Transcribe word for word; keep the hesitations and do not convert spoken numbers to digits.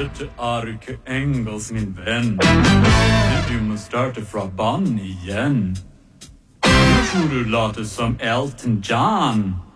Dette er ikke engelsk, min venn. Du må starte fra bånn igjen. Du tror du later som Elton John.